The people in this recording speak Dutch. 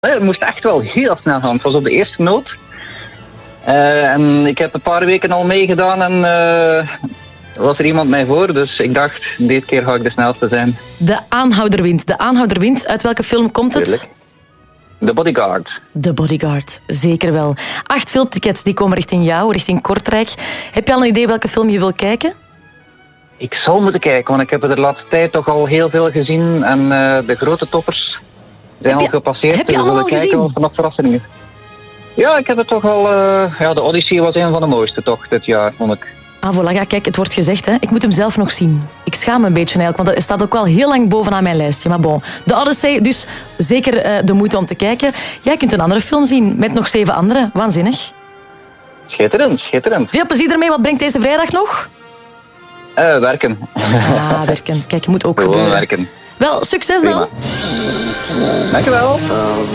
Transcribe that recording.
Het moest echt wel heel snel gaan. Het was op de eerste noot. En ik heb een paar weken al meegedaan en was er iemand mij voor. Dus ik dacht, deze keer ga ik de snelste zijn. De aanhouder wint. De aanhouder wint. Uit welke film komt het? Tuurlijk. The Bodyguard. The Bodyguard, zeker wel. 8 filmtickets die komen richting jou, richting Kortrijk. Heb je al een idee welke film je wil kijken? Ik zal moeten kijken, want ik heb er de laatste tijd toch al heel veel gezien. En de grote toppers zijn al gepasseerd. Heb je dus allemaal we kijken gezien? of er nog verrassingen. Ja, ik heb het toch al... de Odyssey was een van de mooiste toch dit jaar, vond ik. Ah, voilà. Ja, kijk, het wordt gezegd, hè. Ik moet hem zelf nog zien. Ik schaam me een beetje eigenlijk, want hij staat ook wel heel lang bovenaan mijn lijstje. Maar bon, de Odyssey, dus zeker de moeite om te kijken. Jij kunt een andere film zien, met nog 7 andere. Waanzinnig. Schitterend, schitterend. Veel plezier ermee. Wat brengt deze vrijdag nog? Werken. Ah, werken. Kijk, je moet ook Gewoon gebeuren. werken. Wel, succes dan. Prima. Dankjewel.